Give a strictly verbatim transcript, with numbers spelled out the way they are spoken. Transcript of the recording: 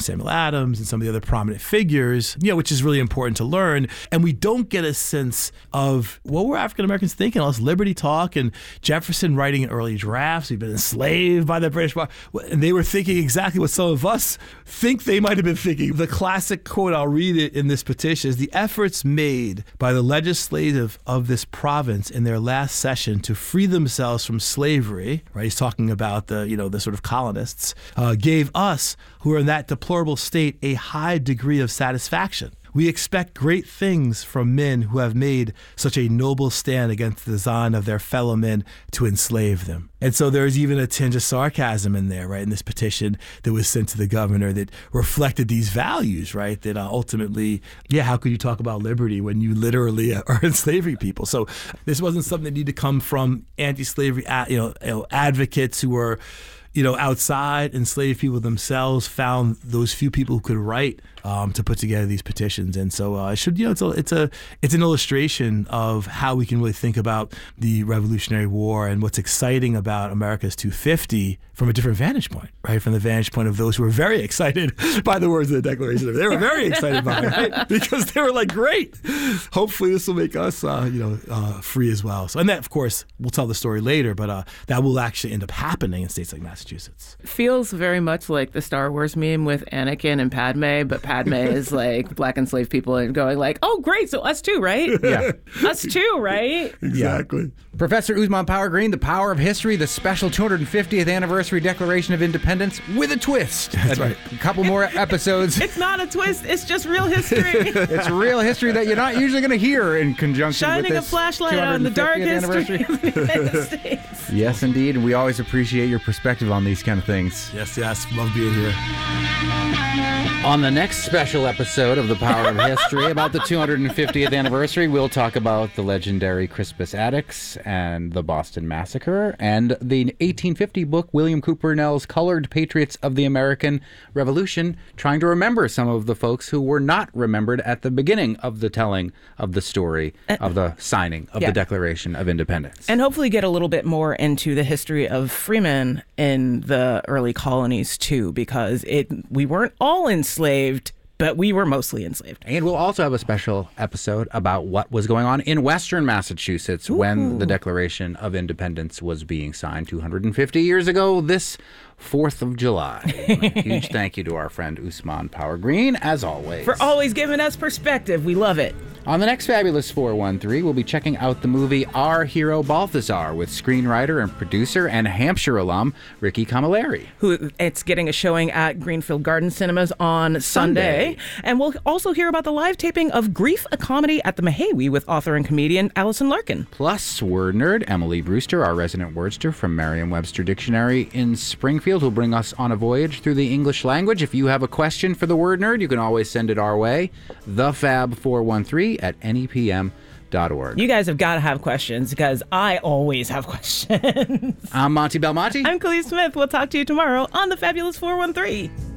Samuel Adams and some of the other prominent figures, you know, which is really important to learn. And we don't get a sense of what were African Americans thinking, all this liberty talk and Jefferson writing in early drafts. We've been enslaved by the British, and they were thinking exactly what some of us think they might have been thinking. The classic quote, I'll read it in this petition, is the efforts made by the legislative of this province in their last session to free themselves from slavery, right? He's talking about the, you know, the sort of colonists, uh, gave us, who are in that deplorable state, a high degree of satisfaction. We expect great things from men who have made such a noble stand against the design of their fellow men to enslave them. And so there's even a tinge of sarcasm in there, right, in this petition that was sent to the governor that reflected these values, right, that uh, ultimately, yeah, how could you talk about liberty when you literally are enslaving people? So this wasn't something that needed to come from anti-slavery, you know, you know advocates who were, you know, outside. Enslaved people themselves found those few people who could write um, to put together these petitions. And so uh, it should, you know, it's a, it's a, it's an illustration of how we can really think about the Revolutionary War and what's exciting about America's two fifty from a different vantage point, right? From the vantage point of those who were very excited by the words of the Declaration. They were very excited by it, right? Because they were like, great. Hopefully this will make us, uh, you know, uh, free as well. So, and that, of course, we'll tell the story later, but uh, that will actually end up happening in states like Massachusetts. Feels very much like the Star Wars meme with Anakin and Padme, but Padme is like black enslaved people and going like, oh, great, so us too, right? Yeah. Us too, right? Exactly. Yeah. Professor Usman Power Green, The Power of History, the special two hundred fiftieth anniversary Declaration of Independence with a twist. That's right. A couple more episodes. It's not a twist, it's just real history. It's real history that you're not usually going to hear in conjunction Shining with this a flashlight on the dark history of the United States. Yes, indeed. And we always appreciate your perspective on these kind of things. Yes, yes. Love being here. On the next special episode of The Power of History, about the two hundred fiftieth anniversary, we'll talk about the legendary Crispus Attucks and the Boston Massacre and the eighteen fifty book William Cooper Nell's Colored Patriots of the American Revolution, trying to remember some of the folks who were not remembered at the beginning of the telling of the story of the signing of yeah. the Declaration of Independence. And hopefully get a little bit more into the history of freemen in the early colonies too, because it we weren't all enslaved, but we were mostly enslaved. And we'll also have a special episode about what was going on in Western Massachusetts Ooh. when the Declaration of Independence was being signed two hundred fifty years ago, this fourth of July. A huge thank you to our friend Usman Power Green, as always. For always giving us perspective. We love it. On the next Fabulous four one three, we'll be checking out the movie Our Hero Balthazar with screenwriter and producer and Hampshire alum Ricky Camilleri. Who it's getting a showing at Greenfield Garden Cinemas on Sunday. Sunday. And we'll also hear about the live taping of Grief, a Comedy at the Mahawi with author and comedian Allison Larkin. Plus, word nerd Emily Brewster, our resident wordster from Merriam-Webster Dictionary in Springfield, will bring us on a voyage through the English language. If you have a question for the word nerd, you can always send it our way, the fab four one three at N E P M dot org. You guys have got to have questions because I always have questions. I'm Monty Belmonte. I'm Khalif Smith. We'll talk to you tomorrow on the Fabulous four one three.